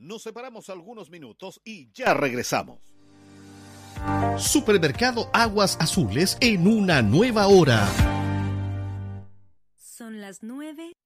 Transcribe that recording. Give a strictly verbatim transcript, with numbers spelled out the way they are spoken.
Nos separamos algunos minutos y ya regresamos. Supermercado Aguas Azules en una nueva hora. Son las nueve